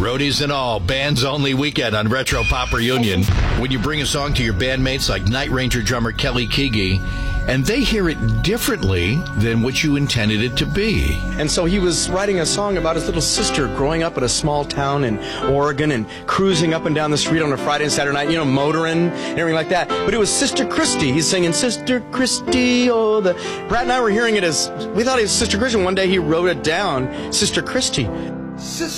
Roadies and all, bands only weekend on Retro Pop Reunion. When you bring a song to your bandmates like Night Ranger drummer Kelly Keagy, and they hear it differently than what you intended it to be. And so he was writing a song about his little sister growing up in a small town in Oregon and cruising up and down the street on a Friday and Saturday night, motoring and everything like that. But it was Sister Christy. He's singing, Sister Christy, oh, Brad and I were hearing it as, we thought it was Sister Christy. One day he wrote it down, Sister Christy.